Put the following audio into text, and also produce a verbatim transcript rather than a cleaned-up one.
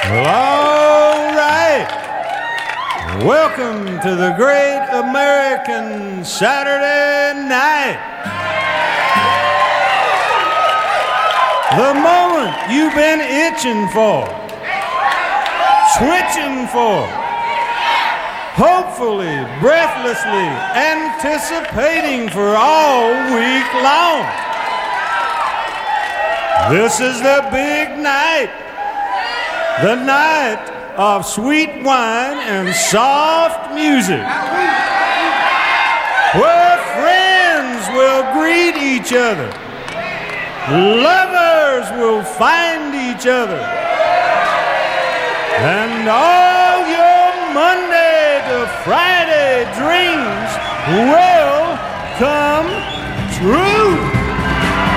Well, all right. Welcome to the Great American Saturday Night. The moment you've been itching for, switching for, hopefully, breathlessly anticipating for all week long. This is the big night, the night of sweet wine and soft music, where friends will greet each other, lovers will find each other, and all your Monday to Friday dreams will come true.